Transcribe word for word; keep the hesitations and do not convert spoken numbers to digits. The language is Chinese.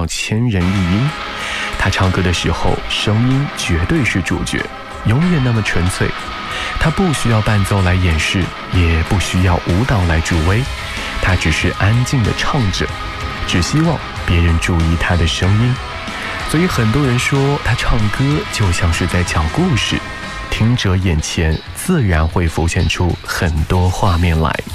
千人一音。他唱歌的时候，声音绝对是主角，永远那么纯粹。他不需要伴奏来掩饰，也不需要舞蹈来助威，他只是安静地唱着，只希望别人注意他的声音。所以很多人说他唱歌就像是在讲故事，听者眼前自然会浮现出很多画面来。